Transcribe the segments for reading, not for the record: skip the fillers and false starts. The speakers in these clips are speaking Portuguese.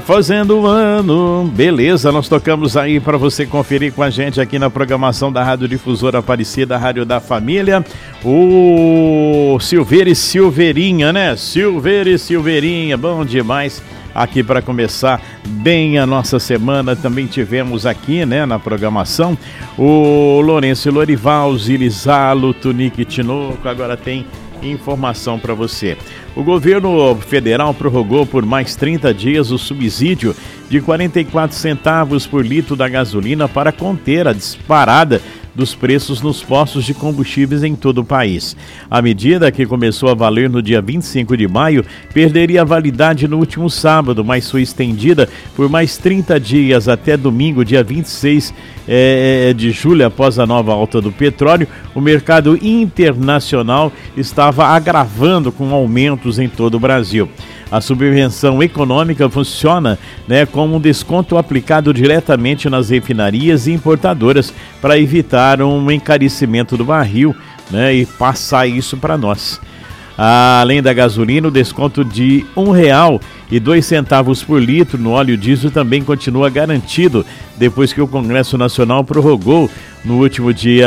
Fazendo um ano, beleza, nós tocamos aí para você conferir com a gente aqui na programação da Rádio Difusora Aparecida, Rádio da Família, o Silveira e Silveirinha, né? Silveira e Silveirinha, bom demais. Aqui para começar bem a nossa semana, também tivemos aqui, né, na programação, o Lourenço e Lorival, Zirizalo, Tunique Tinoco. Agora tem informação para você. O governo federal prorrogou por mais 30 dias o subsídio de 44 centavos por litro da gasolina para conter a disparada dos preços nos postos de combustíveis em todo o país. A medida, que começou a valer no dia 25 de maio, perderia a validade no último sábado, mas foi estendida por mais 30 dias até domingo, dia 26 de julho. Após a nova alta do petróleo, o mercado internacional estava agravando com aumentos em todo o Brasil. A subvenção econômica funciona, né, como um desconto aplicado diretamente nas refinarias e importadoras para evitar um encarecimento do barril, né, e passar isso para nós. Além da gasolina, o desconto de R$1,02 por litro no óleo diesel também continua garantido, depois que o Congresso Nacional prorrogou no último dia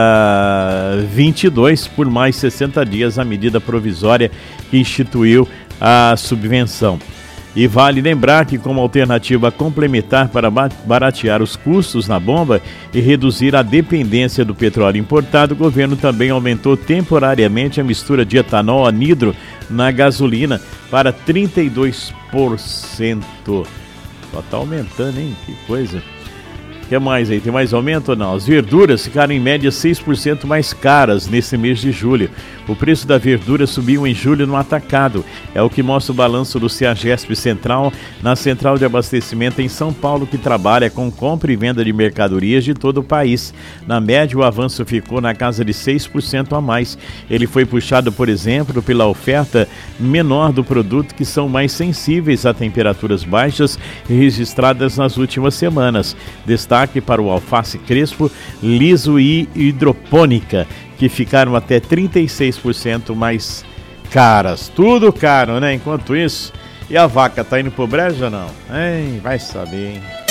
22 por mais 60 dias a medida provisória que instituiu a subvenção. E vale lembrar que, como alternativa complementar para baratear os custos na bomba e reduzir a dependência do petróleo importado, o governo também aumentou temporariamente a mistura de etanol anidro na gasolina para 32%. Só está aumentando, hein? Que coisa. O que mais aí? Tem mais aumento ou não? As verduras ficaram em média 6% mais caras nesse mês de julho. O preço da verdura subiu em julho no atacado. É o que mostra o balanço do Ceagesp Central, na central de abastecimento em São Paulo, que trabalha com compra e venda de mercadorias de todo o país. Na média, o avanço ficou na casa de 6% a mais. Ele foi puxado, por exemplo, pela oferta menor do produto, que são mais sensíveis a temperaturas baixas registradas nas últimas semanas. Destaque para o alface crespo, liso e hidropônica, que ficaram até 36% mais caras. Tudo caro, né? Enquanto isso, e a vaca tá indo pro brejo ou não? Vai saber, hein?